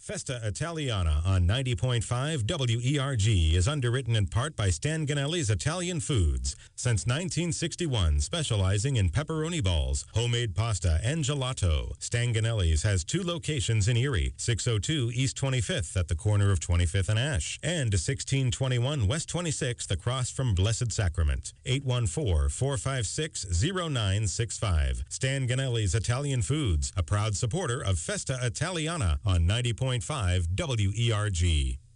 Festa Italiana on 90.5 WERG is underwritten in part by Stan Ganelli's Italian Foods. Since 1961, specializing in pepperoni balls, homemade pasta, and gelato. Stan Ganelli's has 2 locations in Erie, 602 East 25th at the corner of 25th and Ash, and 1621 West 26th across from Blessed Sacrament. 814-456-0965. Stan Ganelli's Italian Foods, a proud supporter of Festa Italiana on 90.5 WERG.